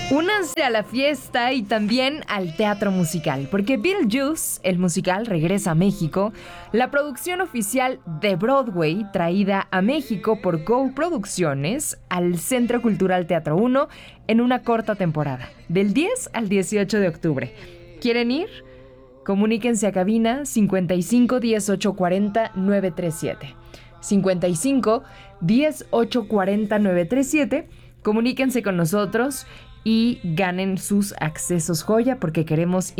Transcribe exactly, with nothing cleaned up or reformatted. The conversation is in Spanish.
Únanse a la fiesta y también al teatro musical, porque Beetlejuice, el musical, regresa a México. La producción oficial de Broadway, traída a México por Go Producciones al Centro Cultural Teatro uno en una corta temporada, del diez al dieciocho de octubre. ¿Quieren ir? Comuníquense a cabina cincuenta y cinco, diez, ocho cuarenta, nueve treinta y siete. cincuenta y cinco, diez, ocho cuarenta, nueve treinta y siete. Comuníquense con nosotros y ganen sus accesos joya porque queremos